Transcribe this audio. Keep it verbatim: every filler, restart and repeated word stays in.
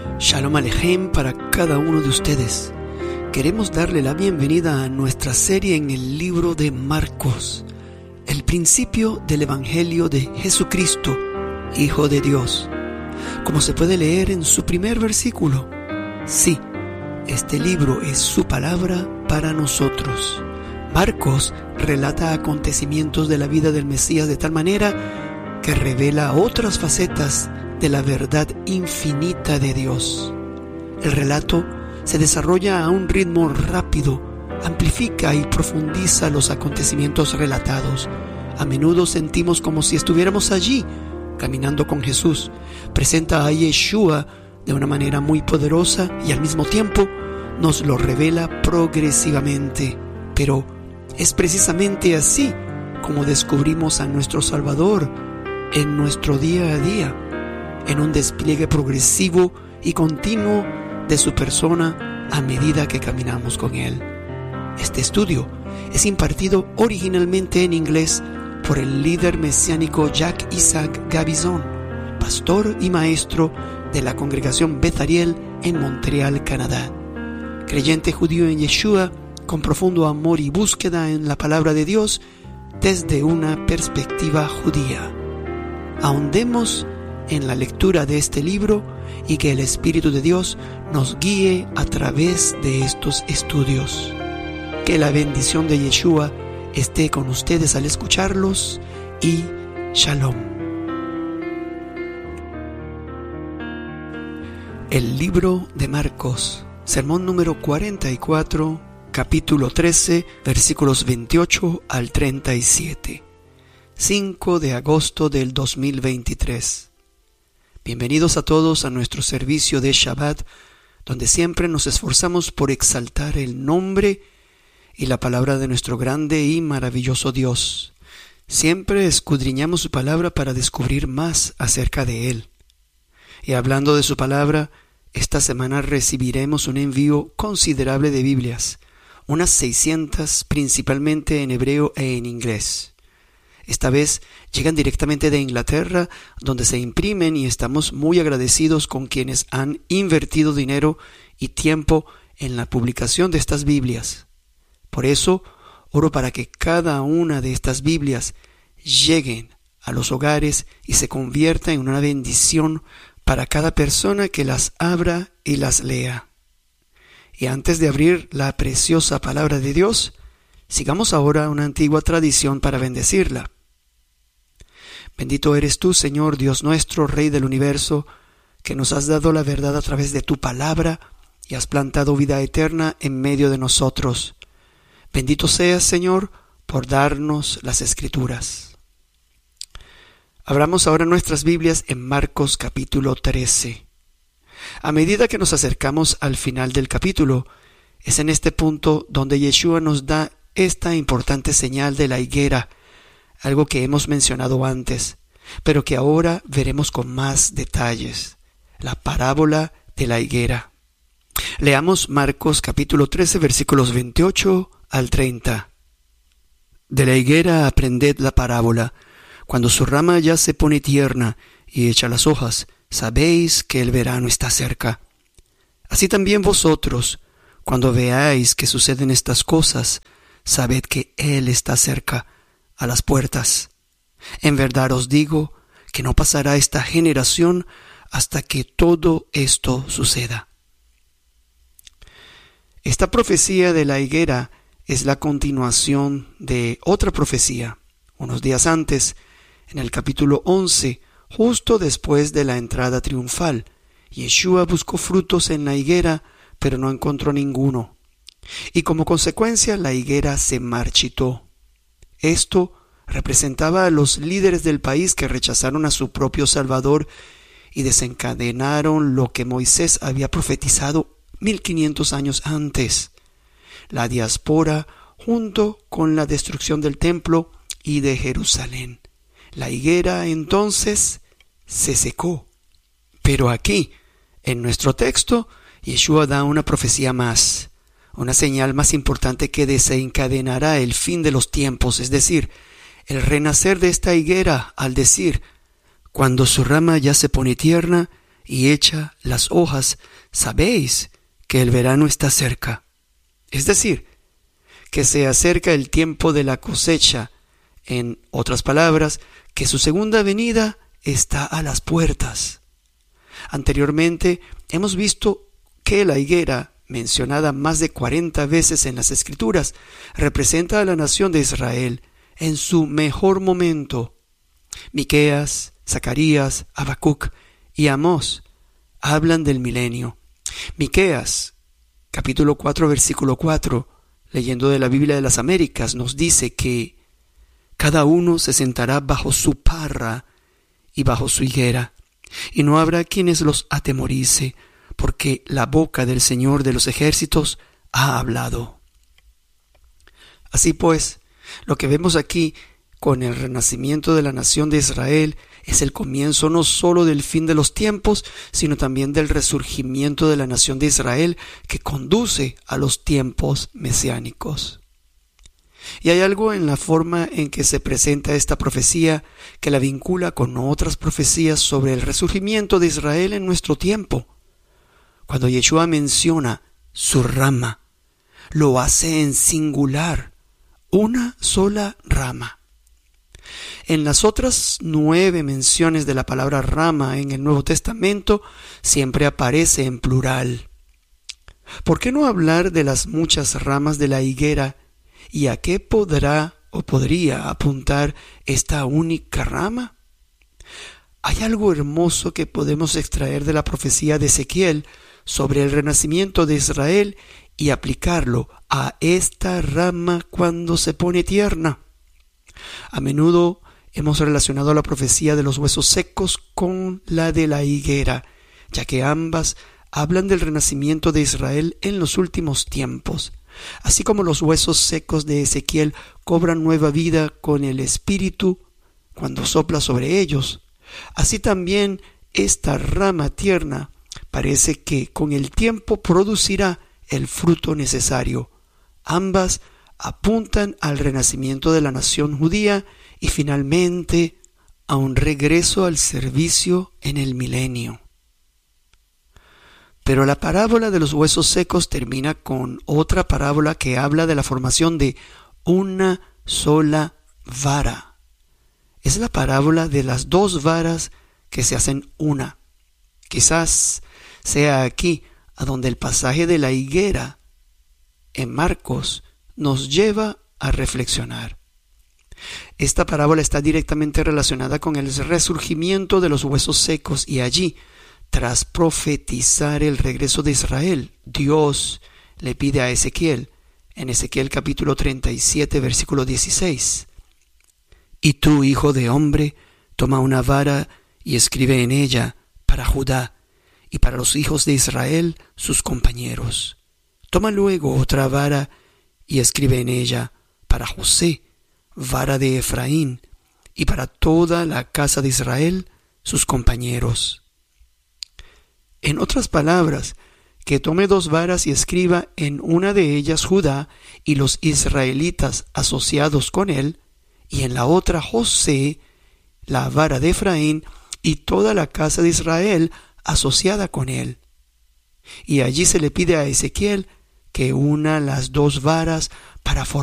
Shalom Alejem para cada uno de ustedes. Queremos darle la bienvenida a nuestra serie en el libro de Marcos, el principio del Evangelio de Jesucristo, Hijo de Dios. Como se puede leer en su primer versículo, sí, este libro es su palabra para nosotros. Marcos relata acontecimientos de la vida del Mesías de tal manera que revela otras facetas de la verdad infinita de Dios. El relato se desarrolla a un ritmo rápido, amplifica y profundiza los acontecimientos relatados. A menudo sentimos como si estuviéramos allí, caminando con Jesús. Presenta a Yeshua de una manera muy poderosa y al mismo tiempo nos lo revela progresivamente. Pero es precisamente así como descubrimos a nuestro Salvador en nuestro día a día, en un despliegue progresivo y continuo de su persona a medida que caminamos con Él. Este estudio es impartido originalmente en inglés por el líder mesiánico Jacques Isaac Gabizon, pastor y maestro de la congregación Beth Ariel en Montreal, Canadá. Creyente judío en Yeshua, con profundo amor y búsqueda en la palabra de Dios desde una perspectiva judía. Ahondemos en la lectura de este libro y que el Espíritu de Dios nos guíe a través de estos estudios. Que la bendición de Yeshua esté con ustedes al escucharlos y Shalom. El libro de Marcos, sermón número cuarenta y cuatro, capítulo trece, versículos veintiocho al treinta y siete. cinco de agosto del dos mil veintitrés. Bienvenidos a todos a nuestro servicio de Shabbat, donde siempre nos esforzamos por exaltar el nombre y la palabra de nuestro grande y maravilloso Dios. Siempre escudriñamos su palabra para descubrir más acerca de Él. Y hablando de su palabra, esta semana recibiremos un envío considerable de Biblias, unas seiscientas, principalmente en hebreo e en inglés. Esta vez llegan directamente de Inglaterra, donde se imprimen, y estamos muy agradecidos con quienes han invertido dinero y tiempo en la publicación de estas Biblias. Por eso, oro para que cada una de estas Biblias lleguen a los hogares y se convierta en una bendición para cada persona que las abra y las lea. Y antes de abrir la preciosa palabra de Dios, sigamos ahora una antigua tradición para bendecirla. Bendito eres tú, Señor, Dios nuestro, Rey del universo, que nos has dado la verdad a través de tu palabra y has plantado vida eterna en medio de nosotros. Bendito seas, Señor, por darnos las Escrituras. Abramos ahora nuestras Biblias en Marcos capítulo trece. A medida que nos acercamos al final del capítulo, es en este punto donde Yeshua nos da esta importante señal de la higuera, algo que hemos mencionado antes, pero que ahora veremos con más detalles, la parábola de la higuera. Leamos Marcos capítulo trece, versículos veintiocho al treinta. De la higuera aprended la parábola. Cuando su rama ya se pone tierna y echa las hojas, sabéis que el verano está cerca. Así también vosotros, cuando veáis que suceden estas cosas, sabed que Él está cerca, a las puertas. En verdad os digo que no pasará esta generación hasta que todo esto suceda. Esta profecía de la higuera es la continuación de otra profecía, unos días antes, en el capítulo once, justo después de la entrada triunfal. Yeshua buscó frutos en la higuera, pero no encontró ninguno. Y como consecuencia, la higuera se marchitó. Esto representaba a los líderes del país que rechazaron a su propio Salvador y desencadenaron lo que Moisés había profetizado mil quinientos años antes: la diáspora junto con la destrucción del templo y de Jerusalén. La higuera entonces se secó. Pero aquí, en nuestro texto, Yeshua da una profecía más, una señal más importante que desencadenará el fin de los tiempos, es decir, el renacer de esta higuera, al decir: cuando su rama ya se pone tierna y echa las hojas, sabéis que el verano está cerca. Es decir, que se acerca el tiempo de la cosecha. En otras palabras, que su segunda venida está a las puertas. Anteriormente hemos visto que la higuera, mencionada más de cuarenta veces en las Escrituras, representa a la nación de Israel en su mejor momento. Miqueas, Zacarías, Habacuc y Amós hablan del milenio. Miqueas, capítulo cuatro, versículo cuatro, leyendo de la Biblia de las Américas, nos dice que cada uno se sentará bajo su parra y bajo su higuera, y no habrá quienes los atemorice, porque la boca del Señor de los ejércitos ha hablado. Así pues, lo que vemos aquí con el renacimiento de la nación de Israel es el comienzo no solo del fin de los tiempos, sino también del resurgimiento de la nación de Israel que conduce a los tiempos mesiánicos. Y hay algo en la forma en que se presenta esta profecía que la vincula con otras profecías sobre el resurgimiento de Israel en nuestro tiempo. Cuando Yeshua menciona su rama, lo hace en singular, una sola rama. En las otras nueve menciones de la palabra rama en el Nuevo Testamento siempre aparece en plural. ¿Por qué no hablar de las muchas ramas de la higuera y a qué podrá o podría apuntar esta única rama? Hay algo hermoso que podemos extraer de la profecía de Ezequiel sobre el renacimiento de Israel y aplicarlo a esta rama cuando se pone tierna. A menudo hemos relacionado la profecía de los huesos secos con la de la higuera, ya que ambas hablan del renacimiento de Israel en los últimos tiempos. Así como los huesos secos de Ezequiel cobran nueva vida con el Espíritu cuando sopla sobre ellos, así también esta rama tierna parece que con el tiempo producirá el fruto necesario. Ambas apuntan al renacimiento de la nación judía y finalmente a un regreso al servicio en el milenio. Pero la parábola de los huesos secos termina con otra parábola que habla de la formación de una sola vara. Es la parábola de las dos varas que se hacen una. Quizás sea aquí a donde el pasaje de la higuera en Marcos nos lleva a reflexionar. Esta parábola está directamente relacionada con el resurgimiento de los huesos secos y allí, tras profetizar el regreso de Israel, Dios le pide a Ezequiel, en Ezequiel capítulo treinta y siete, versículo dieciséis, «Y tú, hijo de hombre, toma una vara y escribe en ella para Judá y para los hijos de Israel, sus compañeros. Toma luego otra vara y escribe en ella para José, vara de Efraín, y para toda la casa de Israel, sus compañeros». En otras palabras, que tome dos varas y escriba en una de ellas Judá y los israelitas asociados con él, y en la otra José, la vara de Efraín, y toda la casa de Israel asociada con él. Y allí se le pide a Ezequiel que una las dos varas para formar